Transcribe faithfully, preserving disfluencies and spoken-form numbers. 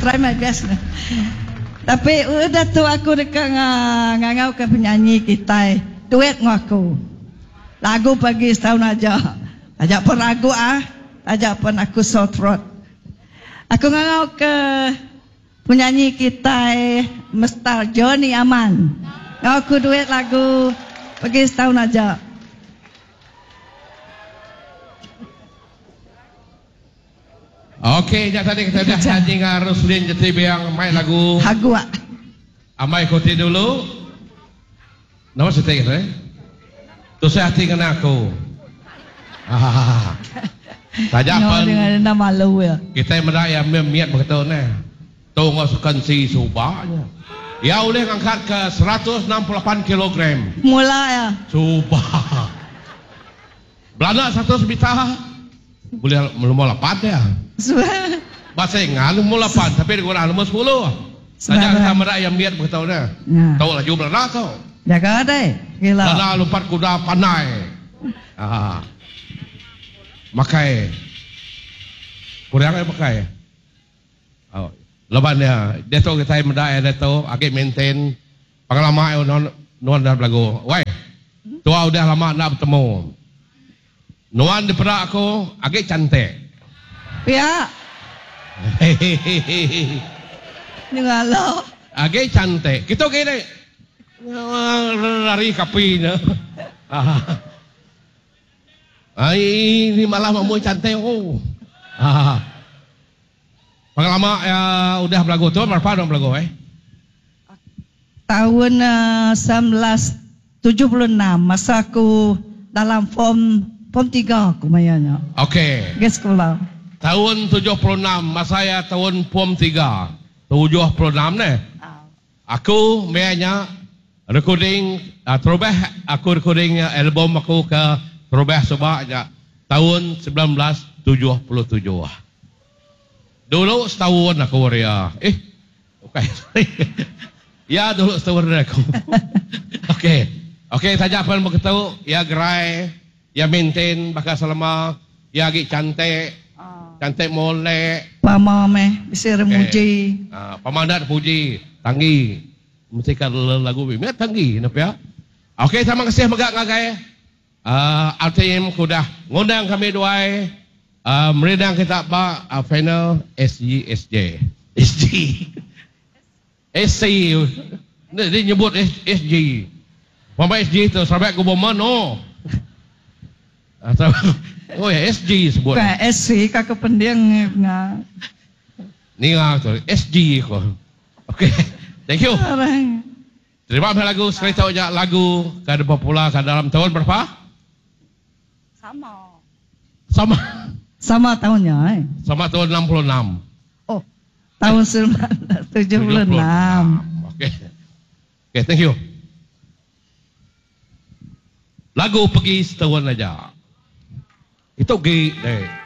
try my best. Tapi udah tu aku dekat ngangau ke penyanyi kita. Duet ngaku. Lagu pagi setahun aja. Ajak pun lagu ah. Ajak pun aku sore throat. Aku ngangau ke penyanyi kita Mister Johnny Aman. Aku duet lagu pagi setahun aja. Okey, jak tadi kita dah nyanyi dengan Roslin Jati Biang main lagu lagu ah. Amai ikuti dulu. Nama setik eh? Tu saya hati kena aku. Ah. Saja apa? Dengan nama malu ya. Kita meraya miat berkata ni. Tunggu sukan si subahnya. Ya boleh angkat ke seratus enam puluh lapan kilogram. Mula ya. Subah. Belanda seratus bita. Boleh mula lapan ya. Bahasa Inggris mula lapan tapi dikurang nombor sepuluh. Saja kita meraya miat berkata ni. Tahu lah jumlah Belanda kau. Jaga deh. Gila. Belanda lompat kuda pandai. Ah. Makai. Kurang apa pakai? Oh. Lepas dia, dia tahu kita mendai, dia tahu agak maintain pengalaman non non dah belagu. Wei, tua udah lama nak bertemu. Nuan di perak aku agak cantik. Ya. Jangan lo. Agak cantik. Kita gini lari kapinya. Ay, ini malah mamu cantik oh. Ah. Pengalaman ya, udah belagu tu berapa dong belagu eh? Tahun uh, seribu sembilan ratus tujuh puluh enam masa aku dalam form form tiga aku mayanya. Okey. Ke sekolah. Tahun tujuh puluh enam masa saya tahun form tiga. tujuh puluh enam ni. Aku mayanya recording uh, terubah aku recording uh, album aku ke terubah sebab aja tahun seribu sembilan ratus tujuh puluh tujuh. Dulu setahun aku Ria. Eh, okey. Ya dulu setahun aku. Okey, okey saja apa yang mau tahu? Ya gerai, ya maintain, bakal selama, ya agak cantik, cantik molek. Pama meh, bisa remuji. Ah, pamandat puji, tanggi, mesti kan lagu ini tanggi, napa ya? Okey, terima kasih megak ngagai. Ah, Altim kudah ngundang kami dua. Uh, meredang kita apa uh, final S G S J S G S C dia nyebut S G Mama S G tu sampai aku bawa no atau oh ya S G sebut bukan S C kakak pendiang nga ni nga tu S G ko. Okay, thank you. Terima kasih lagu sekali tahu je lagu kada popular kada dalam tahun berapa? Sama sama sama tahunnya eh? Sama tahun enam puluh enam. Oh, tahun seribu sembilan ratus tujuh puluh enam. Okey. Okey, thank you. Lagu pergi setahun aja. Itu G deh.